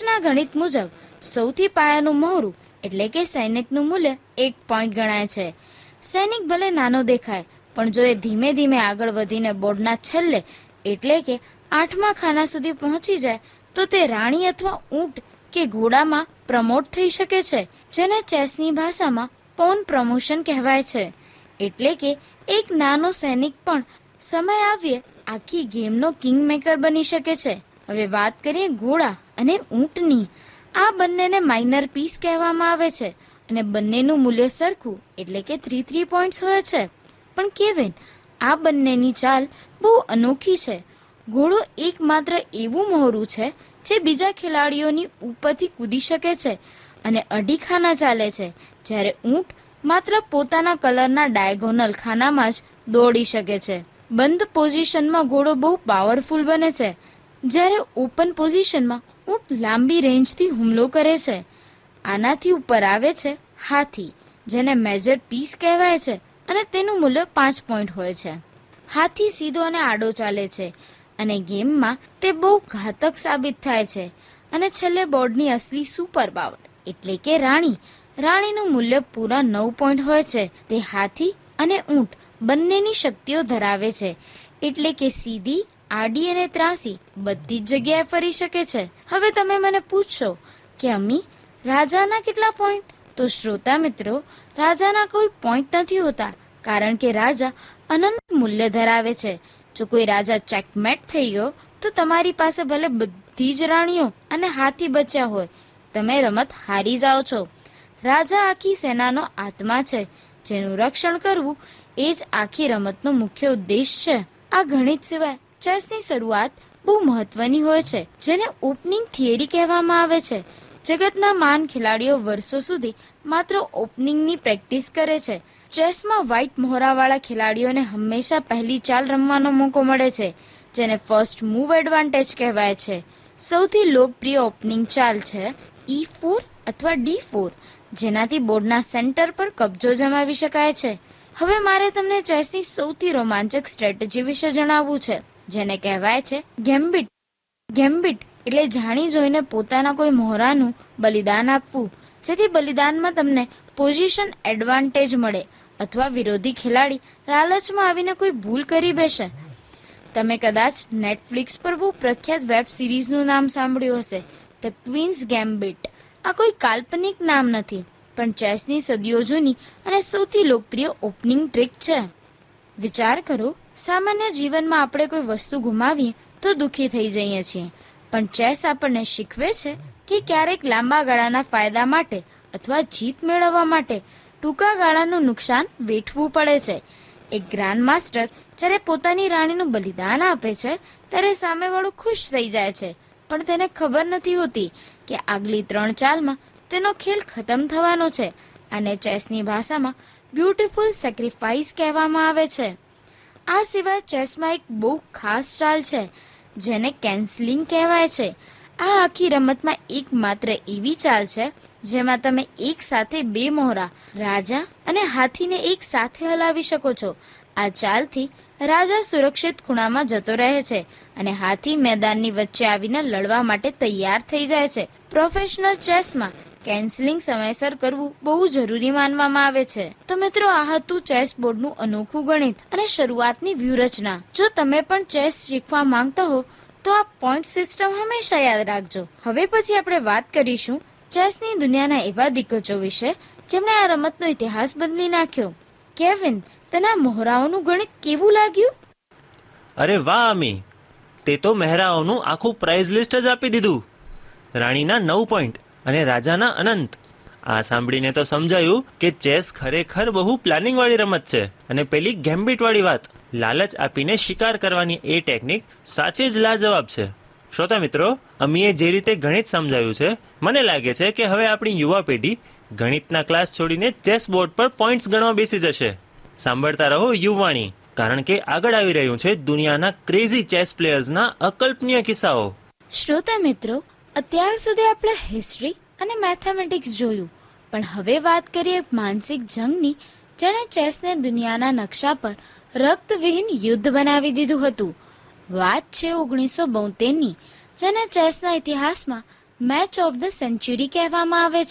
ચેસના ગણિત મુજબ સૌથી પાયાનું મહોરું એટલે કે સૈનિકનું મૂલ્ય 1 પોઈન્ટ ગણાય છે. સૈનિક ભલે નાનો દેખાય, પણ જો એ ધીમે ધીમે આગળ વધીને બોર્ડના છેલ્લે એટલે કે 8મા ખાના સુધી પહોંચી જાય તો તે રાણી અથવા ઊંટ કે ઘોડામાં પ્રમોટ થઈ શકે છે, જેને ચેસની ભાષામાં પોન પ્રમોશન કહેવાય છે. એટલે કે એક નાનો સૈનિક પણ સમય આવ્યે આખી ગેમનો કિંગ મેકર બની શકે છે. હવે વાત કરીએ ઘોડા અને ઊંટની. આ બંનેને માઇનર પીસ કહેવામાં આવે છે અને બંનેનું મૂલ્ય સરખું એટલે કે 3 પોઈન્ટ્સ હોય છે. પણ કેવિન, આ બંનેની ચાલ બહુ અનોખી છે. ઘોડો એકમાત્ર એવું મહોરું છે જે બીજા ખેલાડીઓની ઉપરથી કૂદી શકે છે અને 2.5 ખાના ચાલે છે, જ્યારે ઊંટ માત્ર પોતાના કલરના ડાયગોનલ ખાનામાં જ દોડી શકે છે. બંધ પોઝિશનમાં ઘોડો બહુ પાવરફુલ બને છે, જ્યારે ઓપન પોઝિશનમાં ઊંટ લાંબી રેન્જથી હુમલો કરે છે. આનાથી ઉપર આવે છે હાથી, જેને મેજર પીસ કહેવાય છે અને તેનું મૂલ્ય 5 પોઈન્ટ હોય છે. હાથી સીધો અને આડો ચાલે છે અને ગેમમાં તે બહુ ઘાતક સાબિત થાય છે. અને છેલ્લે બોર્ડની અસલી સુપર પાવર એટલે કે રાણીનું મૂલ્ય પૂરા 9 પોઈન્ટ હોય છે. તે હાથી અને ઊંટ બંનેની શક્તિઓ ધરાવે છે, એટલે કે સીધી, આડી અને ત્રાસી બધી જ જગ્યાએ ફરી શકે છે. હવે તમે મને પૂછશો કે અમ્મી, રાજાના કેટલા પોઈન્ટ? તો શ્રોતા મિત્રો, રાજાના કોઈ પોઈન્ટ નથી હોતા, કારણ કે રાજા અનંત મૂલ્ય ધરાવે છે. જો કોઈ રાજા ચેકમેટ થઈ ગયો તો તમારી પાસે ભલે બધી જ રાણીઓ અને હાથી બચ્યા હોય, તમે રમત હારી જાઓ છો. રાજા આખી સેનાનો આત્મા છે, જેનું રક્ષણ કરવું એ જ આખી રમતનો મુખ્ય ઉદ્દેશ છે. આ ગણિત સિવાય ચેસની શરૂઆત બહુ મહત્વની હોય છે, જેને ઓપનિંગ થિયરી કહેવામાં આવે છે. જગતના મહાન ખેલાડીઓ વર્ષો સુધી માત્ર ઓપનિંગની પ્રેક્ટિસ કરે છે. ચેસમાં વ્હાઇટ મહોરાવાળા ખેલાડીઓને હંમેશા પહેલી ચાલ રમવાનો મોકો મળે છે, જેને ફર્સ્ટ મૂવ એડવાન્ટેજ કહેવાય છે. સૌથી લોકપ્રિય ઓપનિંગ ચાલ છે E4 અથવા D4, જેનાથી બોર્ડના સેન્ટર પર કબજો જમાવી શકાય છે. હવે મારે તમને ચેસની સૌથી રોમાંચક સ્ટ્રેટેજી વિશે જણાવવું છે, જેને કહેવાય છે ગેમ્બિટ. ગેમ્બિટ એટલે જાણી જોઈને પોતાના કોઈ મહોરાનું બલિદાન આપવું, જેથી બલિદાનમાં તમને પોઝિશન એડવાન્ટેજ મળે અથવા વિરોધી ખેલાડી લાલચમાં આવીને કોઈ ભૂલ કરી બેસે. તમે કદાચ નેટફ્લિક્સ પર બહુ પ્રખ્યાત વેબ સિરીઝનું નામ સાંભળ્યું હશે, ધ ક્વીન્સ ગેમ્બિટ. આ કોઈ કાલ્પનિક નામ નથી, પણ ચેસની સદીઓ જૂની અને સૌથી લોકપ્રિય ઓપનિંગ ટ્રીક છે. વિચાર કરો, સામાન્ય જીવનમાં આપણે કોઈ વસ્તુ ગુમાવીએ તો દુઃખી થઈ જઈએ છીએ, પણ ચેસ આપણને શીખવે છે કે ક્યારેક લાંબા ગાળાના ફાયદા માટે અથવા જીત મેળવવા માટે ટૂંકા ગાળાનું નુકસાન વેઠવું પડે છે. એક ગ્રાન્ડ માસ્ટર જ્યારે પોતાની રાણીનું બલિદાન આપે છે ત્યારે સામેવાળો ખુશ થઈ જાય છે, પણ તેને ખબર નથી હોતી કે આગલી 3 ચાલમાં તેનો ખેલ ખતમ થવાનો છે. અને ચેસની ભાષામાં બ્યુટીફુલ સેક્રિફાઈસ કહેવામાં આવે છે. આ સિવાય ચેસમાં એક બહુ ખાસ ચાલ છે, જેને કેન્સલિંગ કહેવાય છે. આ આખી રમતમાં એકમાત્ર એવી ચાલ છે જેમાં તમે એક સાથે 2 મહોરા, રાજા અને હાથીને એક સાથે હલાવી શકો છો. આ ચાલથી રાજા સુરક્ષિત ખૂણામાં જતો રહે છે અને હાથી મેદાનની વચ્ચે આવીને લડવા માટે તૈયાર થઈ જાય છે. પ્રોફેશનલ ચેસમાં કેન્સલિંગ સમયસર કરવું બહુ જરૂરી માનવામાં આવે છે. તો મિત્રો, આ હતું ચેસ બોર્ડનું અનોખું ગણિત અને શરૂઆતની વ્યૂહરચના. જો તમે પણ ચેસ શીખવા માંગતા હો તો આ પોઈન્ટ સિસ્ટમ હંમેશા યાદ રાખજો. હવે પછી આપણે વાત કરીશું ચેસની દુનિયાના એવા દિગ્ગજો વિશે જેમણે આ રમતનો ઇતિહાસ બદલી નાખ્યો. કેવિન, તને આ મહોરાઓનું ગણિત કેવું લાગ્યું? અરે વાહ અમી, તે તો મહેરાઓનું આખું પ્રાઇઝ લિસ્ટ જ આપી દીધું. રાણીના 9 પોઈન્ટ અને રાજાના અનંત. આ સાંભળીને તો સમજાયું કે ચેસ ખરેખર બહુ પ્લાનિંગ વાળી રમત છે. અને પેલી ગેમ્બિટ વાળી વાત, લાલચ આપીને શિકાર કરવાની એ ટેકનિક સાચે જ લાજવાબ છે. શ્રોતા મિત્રો, અમીએ જે રીતે ગણિત સમજાવ્યું છે, મને લાગે છે કે હવે આપણી યુવા પેઢી ગણિતના ક્લાસ છોડીને ચેસ બોર્ડ પર પોઈન્ટ્સ ગણવા બેસી જશે. સાંભળતા રહો યુવાણી, કારણ કે આગળ આવી રહ્યું છે દુનિયાના ક્રેઝી ચેસ પ્લેયર્સના અકલ્પનીય કિસ્સાઓ. શ્રોતા મિત્રો, અત્યાર સુધી આપણે હિસ્ટ્રી અને મેથેમેટિક્સ જોયું, પણ હવે વાત કરીએ માનસિક જંગની, જેણે ચેસને દુનિયાના નકશા પર રક્તવિહીન યુદ્ધ બનાવી દીધું હતું. વાત છે 1972ની, જેને ચેસના ઇતિહાસમાં મેચ ઓફ ધ સેન્ચુરી કહેવામાં આવે છે.